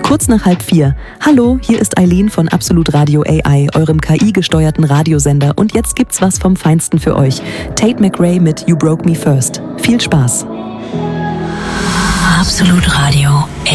Kurz nach 3:30. Hallo, hier ist Eileen von Absolut Radio AI, eurem KI-gesteuerten Radiosender. Und jetzt gibt's was vom Feinsten für euch. Tate McRae mit You Broke Me First. Viel Spaß. Absolut Radio AI.